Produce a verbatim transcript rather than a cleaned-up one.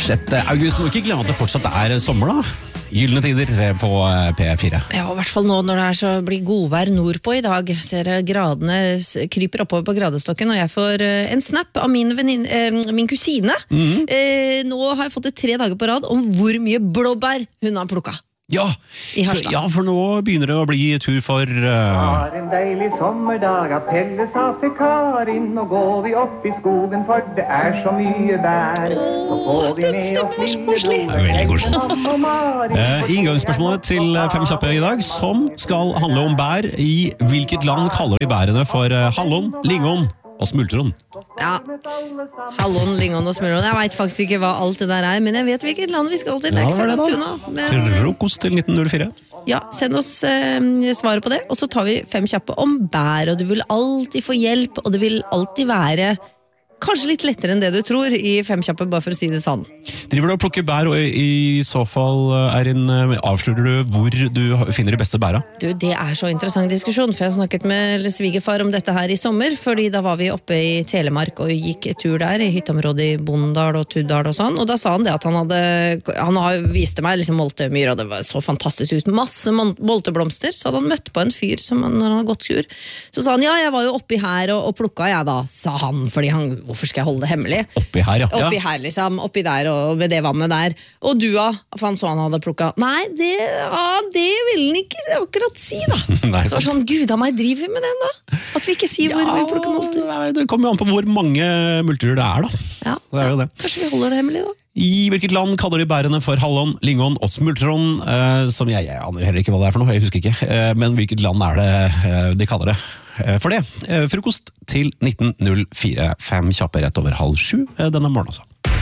sjette august. Må ikke glemme at det fortsatt er sommer da. Gyllene tider på P fire. Ja, i hvert fall nå når det er så blir godvær nordpå i dag. Ser jeg gradene kryper oppover på gradestokken, og jeg får en snap av min, venninne, eh, min kusine. Mm-hmm. eh, nå har jeg fått det tre dager på rad om hvor mye blåbær hun har plukket. Ja, for, ja, for nå begynner det å bli tur for... Uh... Var en deilig sommerdag at Pelle sa til Karin. Nå går vi opp i skogen, for det er så mye bær. Åh, den stemmen er så koselig. Det er veldig koselig. uh, Inngangsspørsmålet til Fem kjappe i dag, som skal handle om bær. I hvilket land kaller de bærene for uh, hallon, lingon og smultron? Ja, hallon, lingon og smultron. Jeg vet faktisk ikke hva alt det der er, men jeg vet hvilket land vi skal til. Ja, det det unna, men... Frokost til nitten null fire. Ja, send oss eh, svaret på det, og så tar vi fem kjappe om bær, og du vil alltid få hjelp, og det vil alltid være kanskje litt lettere enn det du tror i fem kjappe, bare for å si det sånn. Driver du og plukker bær, og i så fall er en, avslører du hvor du finner de beste bæra? Du, det er så interessant diskusjon, for jeg snakket med svigerfar om dette her i sommer, fordi da var vi oppe i Telemark og gikk tur der, i hytteområdet i Bondal og Tuddal og sånn, og da sa han det at han hadde, han viste meg liksom moltemyr, og det var så fantastisk ut, masse molteblomster, så hadde han møtt på en fyr som han, når han hadde gått tur, så sa han, ja, jeg var jo oppi her og, og plukka jeg da, sa han, fordi han hvorfor skal jeg holde det hemmelig? Oppi her, ja. Oppi her, liksom. Oppi der og ved det vannet der. Og du, ja, for han så han hadde plukket. Nei, det, ja, det vil han ikke akkurat si, da. Nei, så var sånn, gud, da må jeg drive med den, da. At vi ikke sier ja, hvor vi plukker multer. Det kommer jo an på hvor mange multer det er, da. Ja, det er jo det. Kanskje vi holder det hemmelig, da. I hvilket land kaller de bærene for hallon, lingon og smultron, eh, som jeg, jeg aner heller ikke hva det er for noe, jeg husker ikke, eh, men hvilket land er det eh, de kaller det eh, for det? Eh, frokost til nitten null fire, fem kjappe rett over halv sju eh, denne morgen også.